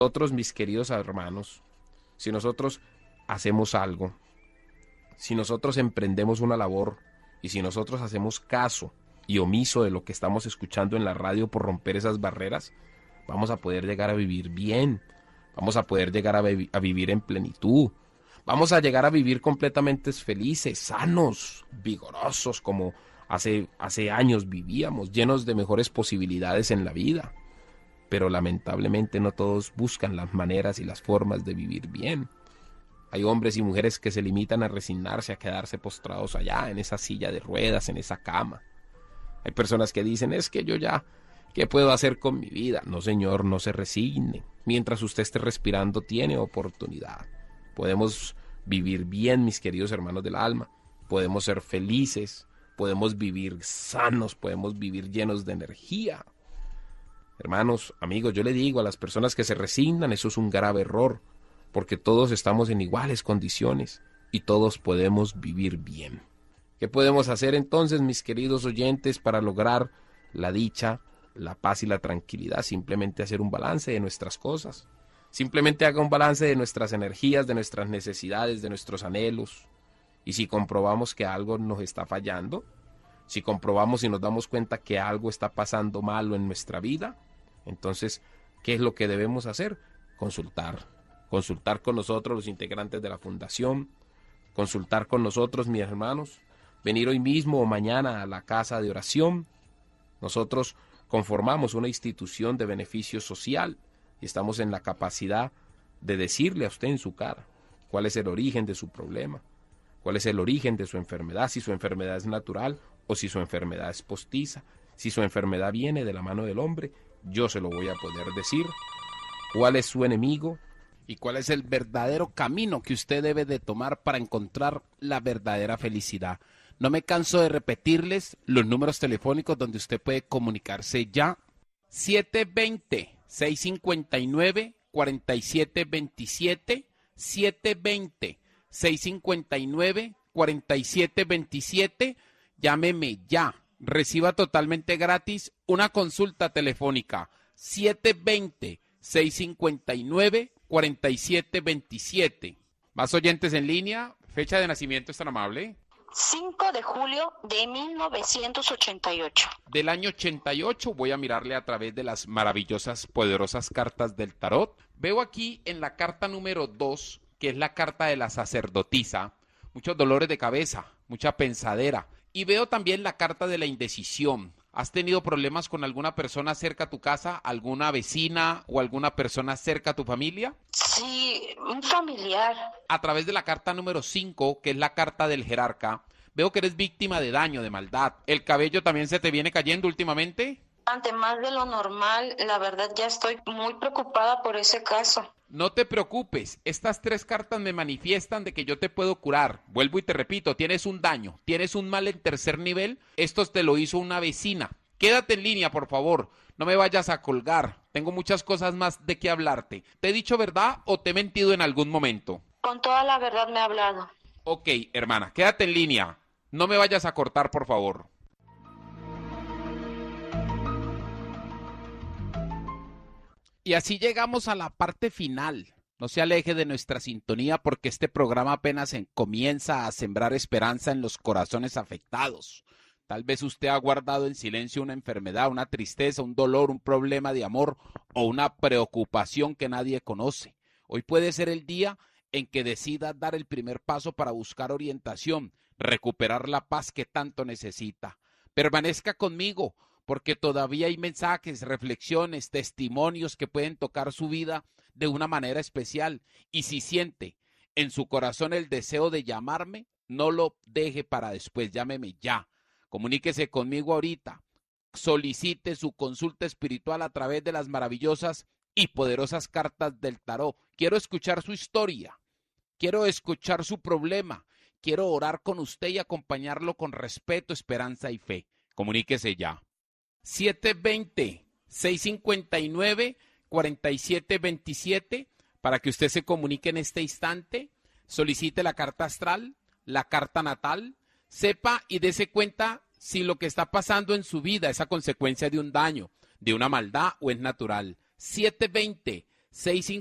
Nosotros, mis queridos hermanos, si nosotros hacemos algo, si nosotros emprendemos una labor y si nosotros hacemos caso y omiso de lo que estamos escuchando en la radio por romper esas barreras, vamos a poder llegar a vivir bien, vamos a poder llegar a vivir en plenitud, vamos a llegar a vivir completamente felices, sanos, vigorosos, como hace años vivíamos, llenos de mejores posibilidades en la vida. Pero lamentablemente no todos buscan las maneras y las formas de vivir bien. Hay hombres y mujeres que se limitan a resignarse, a quedarse postrados allá, en esa silla de ruedas, en esa cama. Hay personas que dicen, es que yo ya, ¿qué puedo hacer con mi vida? No, señor, no se resigne. Mientras usted esté respirando, tiene oportunidad. Podemos vivir bien, mis queridos hermanos del alma. Podemos ser felices, podemos vivir sanos, podemos vivir llenos de energía. Hermanos, amigos, yo le digo a las personas que se resignan, eso es un grave error, porque todos estamos en iguales condiciones y todos podemos vivir bien. ¿Qué podemos hacer entonces, mis queridos oyentes, para lograr la dicha, la paz y la tranquilidad? Simplemente hacer un balance de nuestras cosas. Simplemente haga un balance de nuestras energías, de nuestras necesidades, de nuestros anhelos. Y si comprobamos que algo nos está fallando, si comprobamos y nos damos cuenta que algo está pasando malo en nuestra vida, entonces, ¿qué es lo que debemos hacer? Consultar con nosotros, los integrantes de la fundación, consultar con nosotros, mis hermanos, venir hoy mismo o mañana a la casa de oración. Nosotros conformamos una institución de beneficio social y estamos en la capacidad de decirle a usted en su cara cuál es el origen de su problema, cuál es el origen de su enfermedad, si su enfermedad es natural o si su enfermedad es postiza, si su enfermedad viene de la mano del hombre. Yo se lo voy a poder decir. ¿Cuál es su enemigo? ¿Y cuál es el verdadero camino que usted debe de tomar para encontrar la verdadera felicidad? No me canso de repetirles los números telefónicos donde usted puede comunicarse ya. 720-659-4727, 720-659-4727. Llámeme ya. Reciba totalmente gratis una consulta telefónica. 720-659-4727. Más oyentes en línea. Fecha de nacimiento, ¿es tan amable? 5 de julio de 1988. Del año 88, voy a mirarle a través de las maravillosas, poderosas cartas del tarot. Veo aquí en la carta número 2, que es la carta de la sacerdotisa, muchos dolores de cabeza, mucha pensadera. Y veo también la carta de la indecisión. ¿Has tenido problemas con alguna persona cerca a tu casa, alguna vecina o alguna persona cerca a tu familia? Sí, un familiar. A través de la carta número 5, que es la carta del jerarca, veo que eres víctima de daño, de maldad. ¿El cabello también se te viene cayendo últimamente? Ante más de lo normal, la verdad ya estoy muy preocupada por ese caso. No te preocupes, estas 3 cartas me manifiestan de que yo te puedo curar. Vuelvo y te repito, tienes un daño, tienes un mal en 3er nivel, esto te lo hizo una vecina. Quédate en línea, por favor, no me vayas a colgar, tengo muchas cosas más de qué hablarte. ¿Te he dicho verdad o te he mentido en algún momento? Con toda la verdad me ha hablado. Ok, hermana, quédate en línea, no me vayas a cortar, por favor. Y así llegamos a la parte final. No se aleje de nuestra sintonía porque este programa apenas comienza a sembrar esperanza en los corazones afectados. Tal vez usted ha guardado en silencio una enfermedad, una tristeza, un dolor, un problema de amor o una preocupación que nadie conoce. Hoy puede ser el día en que decida dar el primer paso para buscar orientación, recuperar la paz que tanto necesita. Permanezca conmigo, porque todavía hay mensajes, reflexiones, testimonios que pueden tocar su vida de una manera especial. Y si siente en su corazón el deseo de llamarme, no lo deje para después, llámeme ya. Comuníquese conmigo ahorita. Solicite su consulta espiritual a través de las maravillosas y poderosas cartas del tarot. Quiero escuchar su historia, quiero escuchar su problema, quiero orar con usted y acompañarlo con respeto, esperanza y fe. Comuníquese ya. 720-659-4727 para que usted se comunique en este instante. Solicite la carta astral, la carta natal, sepa y dése cuenta si lo que está pasando en su vida es a consecuencia de un daño, de una maldad o es natural. 6